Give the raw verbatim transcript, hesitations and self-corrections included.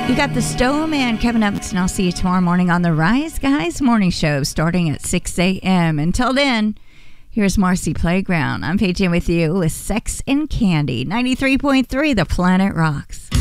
You got the Stowe Man coming up, and I'll see you tomorrow morning on the Rise Guys Morning Show starting at six a.m. Until then, here's Marcy Playground. I'm Paige with you with Sex and Candy, ninety-three point three The Planet Rocks.